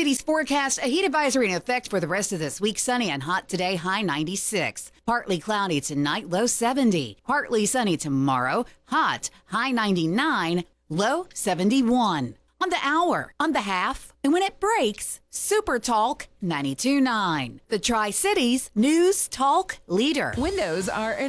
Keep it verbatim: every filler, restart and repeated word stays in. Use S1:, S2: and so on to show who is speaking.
S1: Tri-Cities forecast, a heat advisory in effect for the rest of this week. Sunny and hot today, high ninety-six. Partly cloudy tonight, low seventy. Partly sunny tomorrow, hot, high ninety-nine, low seventy-one. On the hour, on the half, and when it breaks, Super Talk ninety-two point nine. The Tri-Cities News Talk Leader.
S2: Windows are